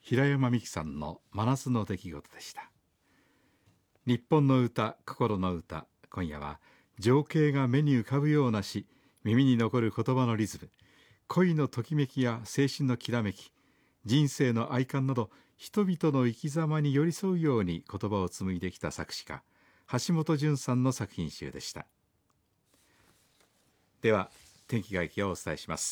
平山美樹さんの真夏の出来事でした。日本の歌、心の歌。今夜は情景が目に浮かぶような詩、耳に残る言葉のリズム、恋のときめきや青春のきらめき、人生の愛感など人々の生き様に寄り添うように言葉を紡いできた作詞家橋本淳さんの作品集でした。では天気概況をお伝えします。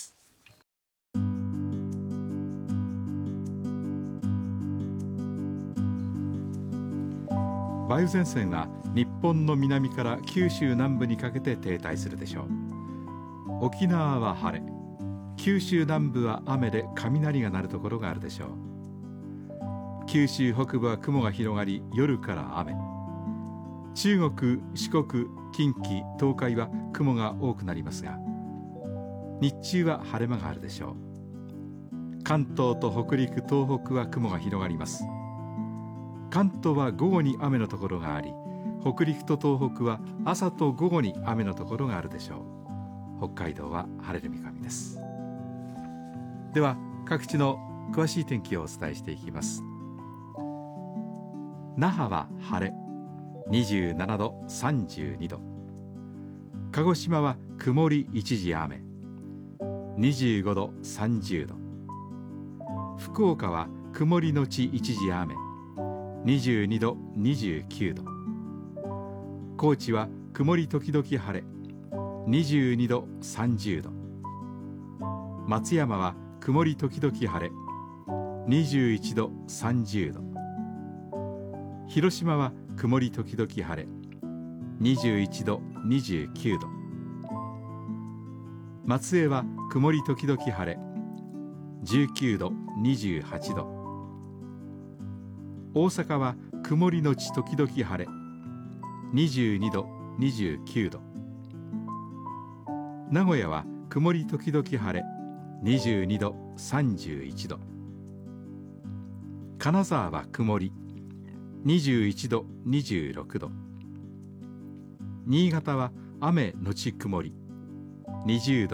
梅雨前線は日本の南から九州南部にかけて停滞するでしょう。沖縄は晴れ、九州南部は雨で雷が鳴るところがあるでしょう。九州北部は雲が広がり夜から雨。中国、四国、近畿、東海は雲が多くなりますが、日中は晴れ間があるでしょう。関東と北陸、東北は雲が広がります。関東は午後に雨のところがあり、北陸と東北は朝と午後に雨のところがあるでしょう。北海道は晴れる見込みです。では各地の詳しい天気をお伝えしていきます。那覇は晴れ、27度、32度。鹿児島は曇り一時雨、25度、30度。福岡は曇りのち一時雨、22度、29度。高知は曇り時々晴れ、22度、30度。松山は曇り時々晴れ、21度、30度。広島は曇り時々晴れ、21度、29度。松江は曇り時々晴れ、19度、28度。大阪は曇りのち時々晴れ、22度、29度。名古屋は曇り時々晴れ、22度、31度。金沢は曇り、21度、26度。新潟は雨のち曇り、20度、